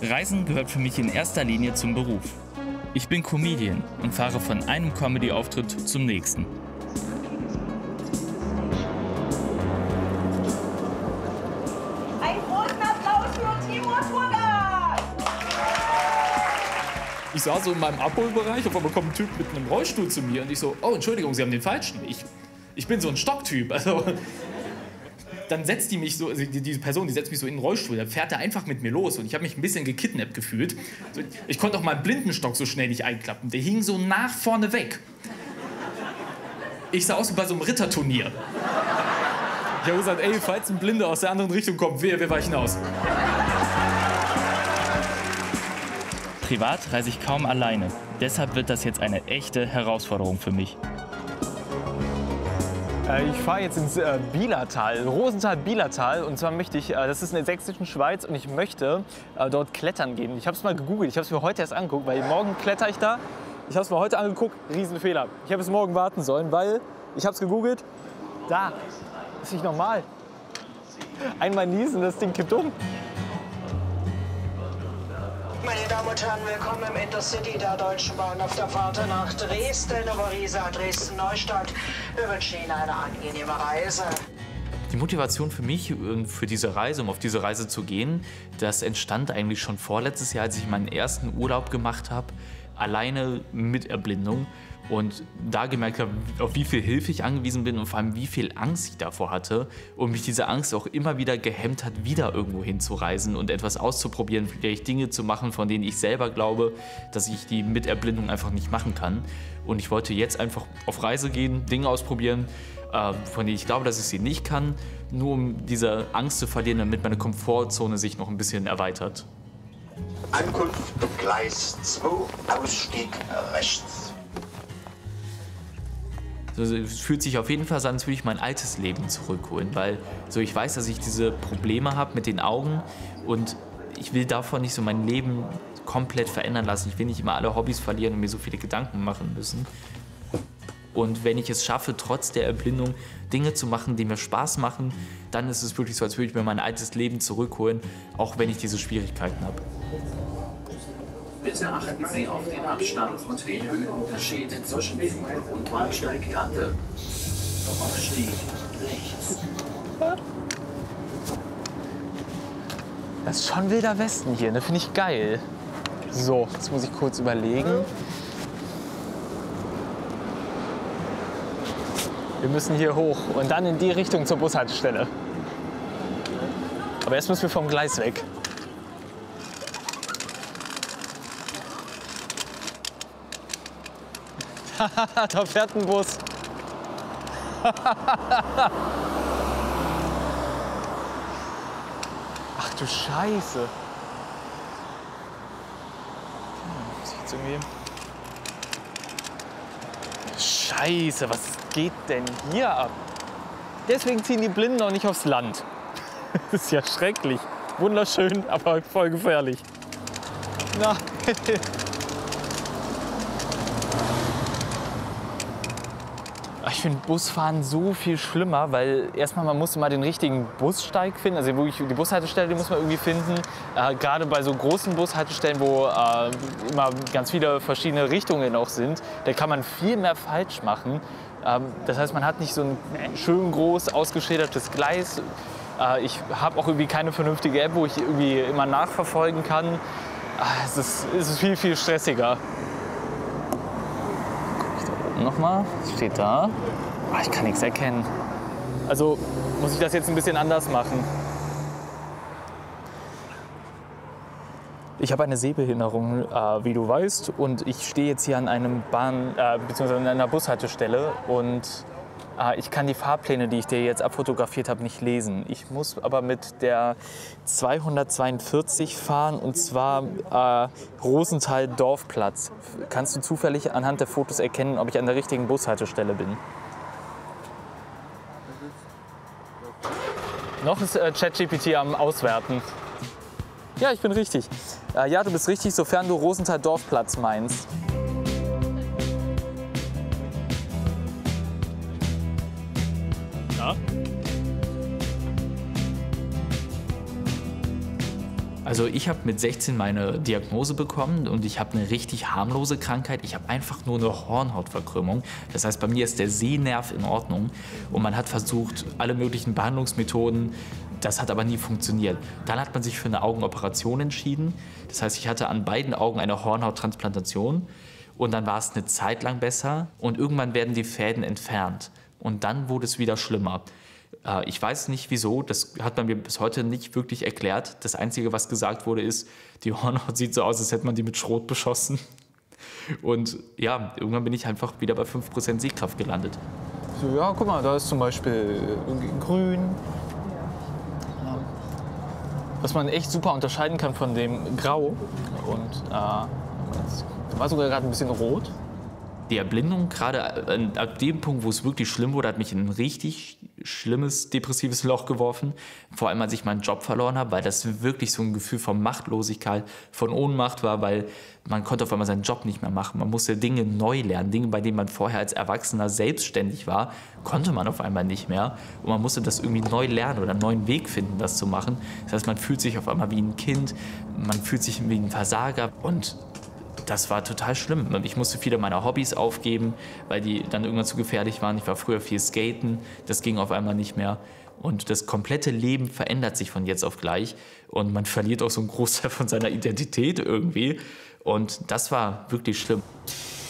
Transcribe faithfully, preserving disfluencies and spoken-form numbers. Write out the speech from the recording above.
Reisen gehört für mich in erster Linie zum Beruf. Ich bin Comedian und fahre von einem Comedy-Auftritt zum nächsten. Einen großen Applaus für Timo Turgart! Ich saß so in meinem Abholbereich, auf einmal kommt ein Typ mit einem Rollstuhl zu mir und ich so, oh, Entschuldigung, Sie haben den falschen. Ich, ich bin so ein Stocktyp. Also, dann setzt die mich so, also die, diese Person, die setzt mich so in den Rollstuhl, dann fährt er einfach mit mir los und ich habe mich ein bisschen gekidnappt gefühlt. Also, ich konnte auch meinen Blindenstock so schnell nicht einklappen, der hing so nach vorne weg. Ich sah aus wie bei so einem Ritterturnier. Ich habe gesagt, ey, falls ein Blinder aus der anderen Richtung kommt, wir, wir weichen aus. Privat reise ich kaum alleine. Deshalb wird das jetzt eine echte Herausforderung für mich. Ich fahre jetzt ins äh, Bielertal, Rosenthal-Bielertal. Und zwar möchte ich, äh, das ist in der sächsischen Schweiz, und ich möchte äh, dort klettern gehen. Ich habe es mal gegoogelt, ich habe es mir heute erst angeguckt, weil morgen kletter ich da. Ich habe es mir heute angeguckt, Riesenfehler. Ich habe es morgen warten sollen, weil ich habe es gegoogelt. Da, ist nicht normal. Einmal niesen, das Ding kippt um. Meine Damen und Herren, willkommen im Intercity der Deutschen Bahn auf der Fahrt nach Dresden, Oberriesa, Dresden-Neustadt. Wir wünschen Ihnen eine angenehme Reise. Die Motivation für mich, für diese Reise, um auf diese Reise zu gehen, das entstand eigentlich schon vorletztes Jahr, als ich meinen ersten Urlaub gemacht habe, alleine mit Erblindung. Und da gemerkt habe, auf wie viel Hilfe ich angewiesen bin und vor allem wie viel Angst ich davor hatte und mich diese Angst auch immer wieder gehemmt hat, wieder irgendwo hinzureisen und etwas auszuprobieren, vielleicht Dinge zu machen, von denen ich selber glaube, dass ich die mit Erblindung einfach nicht machen kann. Und ich wollte jetzt einfach auf Reise gehen, Dinge ausprobieren, äh, von denen ich glaube, dass ich sie nicht kann, nur um diese Angst zu verlieren, damit meine Komfortzone sich noch ein bisschen erweitert. Ankunft Gleis zwei, Ausstieg rechts. Also, es fühlt sich auf jeden Fall so an, als würde ich mein altes Leben zurückholen, weil so ich weiß, dass ich diese Probleme habe mit den Augen und ich will davon nicht so mein Leben komplett verändern lassen. Ich will nicht immer alle Hobbys verlieren und mir so viele Gedanken machen müssen. Und wenn ich es schaffe, trotz der Erblindung Dinge zu machen, die mir Spaß machen, dann ist es wirklich so, als würde ich mir mein altes Leben zurückholen, auch wenn ich diese Schwierigkeiten habe. Bitte achten Sie auf den Abstand und den Höhenunterschied zwischen Flur- und Bahnsteigkante. Aufstieg rechts. Das ist schon wilder Westen hier, ne? Finde ich geil. So, jetzt muss ich kurz überlegen. Wir müssen hier hoch und dann in die Richtung zur Bushaltestelle. Aber erst müssen wir vom Gleis weg. Da fährt ein Bus. Ach du Scheiße. Muss ich jetzt irgendwie... Scheiße, was geht denn hier ab? Deswegen ziehen die Blinden auch nicht aufs Land. Das ist ja schrecklich. Wunderschön, aber voll gefährlich. Na. Ich finde Busfahren so viel schlimmer, weil erstmal man muss immer den richtigen Bussteig finden. Also wirklich die Bushaltestelle, die muss man irgendwie finden. Äh, Gerade bei so großen Bushaltestellen, wo äh, immer ganz viele verschiedene Richtungen auch sind, da kann man viel mehr falsch machen. Ähm, das heißt, man hat nicht so ein schön groß ausgeschildertes Gleis. Äh, ich habe auch irgendwie keine vernünftige App, wo ich irgendwie immer nachverfolgen kann. Äh, es, ist, es ist viel, viel stressiger. Nochmal, steht da. Ah, ich kann nichts erkennen. Also muss ich das jetzt ein bisschen anders machen. Ich habe eine Sehbehinderung, äh, wie du weißt, und ich stehe jetzt hier an einem Bahn äh, bzw. an einer Bushaltestelle und äh, ich kann die Fahrpläne, die ich dir jetzt abfotografiert habe, nicht lesen. Ich muss aber mit der zweihundertzweiundvierzig fahren, und zwar äh, Rosenthal Dorfplatz. Kannst du zufällig anhand der Fotos erkennen, ob ich an der richtigen Bushaltestelle bin? Noch ist äh, ChatGPT am Auswerten. Ja, ich bin richtig. Äh, ja, du bist richtig, sofern du Rosenthal Dorfplatz meinst. Ja? Also ich habe mit sechzehn meine Diagnose bekommen und ich habe eine richtig harmlose Krankheit. Ich habe einfach nur eine Hornhautverkrümmung. Das heißt, bei mir ist der Sehnerv in Ordnung und man hat versucht, alle möglichen Behandlungsmethoden. Das hat aber nie funktioniert. Dann hat man sich für eine Augenoperation entschieden. Das heißt, ich hatte an beiden Augen eine Hornhauttransplantation und dann war es eine Zeit lang besser und irgendwann werden die Fäden entfernt und dann wurde es wieder schlimmer. Ich weiß nicht wieso, das hat man mir bis heute nicht wirklich erklärt. Das Einzige, was gesagt wurde, ist, die Hornhaut sieht so aus, als hätte man die mit Schrot beschossen. Und ja, irgendwann bin ich einfach wieder bei fünf Prozent Sehkraft gelandet. So, ja, guck mal, da ist zum Beispiel grün. Was man echt super unterscheiden kann von dem Grau. Und äh, da war sogar gerade ein bisschen rot. Die Erblindung, gerade ab dem Punkt, wo es wirklich schlimm wurde, hat mich in ein richtig schlimmes, depressives Loch geworfen. Vor allem, als ich meinen Job verloren habe, weil das wirklich so ein Gefühl von Machtlosigkeit, von Ohnmacht war, weil man konnte auf einmal seinen Job nicht mehr machen. Man musste Dinge neu lernen. Dinge, bei denen man vorher als Erwachsener selbstständig war, konnte man auf einmal nicht mehr. Und man musste das irgendwie neu lernen oder einen neuen Weg finden, das zu machen. Das heißt, man fühlt sich auf einmal wie ein Kind, man fühlt sich wie ein Versager und das war total schlimm. Ich musste viele meiner Hobbys aufgeben, weil die dann irgendwann zu gefährlich waren. Ich war früher viel skaten, das ging auf einmal nicht mehr. Und das komplette Leben verändert sich von jetzt auf gleich. Und man verliert auch so einen Großteil von seiner Identität irgendwie. Und das war wirklich schlimm.